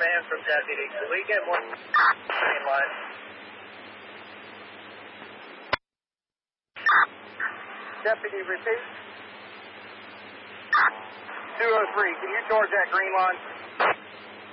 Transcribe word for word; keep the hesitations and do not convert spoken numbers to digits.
command from deputy. Can we get one green line? Deputy, repeat. two oh three, can you charge that green line?